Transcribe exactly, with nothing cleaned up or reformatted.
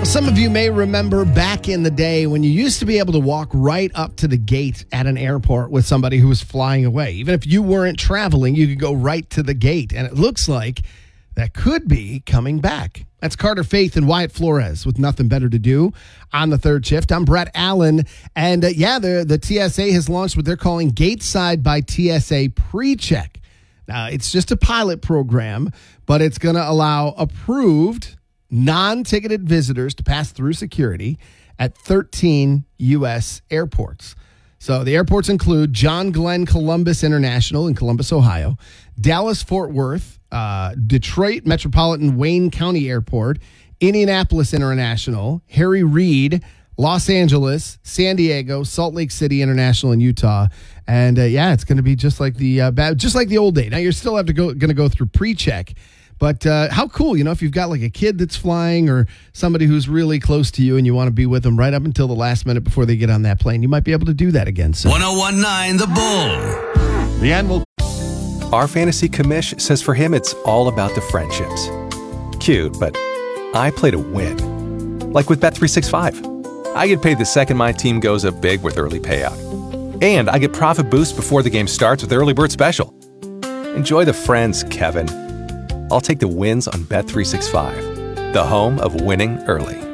Some of you may remember back in the day when you used to be able to walk right up to the gate at an airport with somebody who was flying away. Even if you weren't traveling, you could go right to the gate. And it looks like that could be coming back. That's Carter Faith and Wyatt Flores with Nothing Better to Do on the third shift. I'm Brett Allen. And uh, yeah, the, the T S A has launched what they're calling Gateside by T S A PreCheck. Now, it's just a pilot program, but it's going to allow approved non-ticketed visitors to pass through security at thirteen U S airports. So the airports include John Glenn Columbus International in Columbus, Ohio, Dallas-Fort Worth, uh, Detroit Metropolitan Wayne County Airport, Indianapolis International, Harry Reid, Los Angeles, San Diego, Salt Lake City International in Utah. And uh, yeah, it's going to be just like the uh, just like the old day. Now you're still have to go going to go through PreCheck. But uh, how cool, you know, if you've got like a kid that's flying or somebody who's really close to you and you want to be with them right up until the last minute before they get on that plane, you might be able to do that again soon. one oh one point nine The Bull. The animal. Our fantasy commish says for him it's all about the friendships. Cute, but I play to win. Like with Bet three sixty-five. I get paid the second my team goes up big with early payout. And I get profit boost before the game starts with Early Bird Special. Enjoy the friends, Kevin. I'll take the wins on Bet three sixty-five, the home of winning early.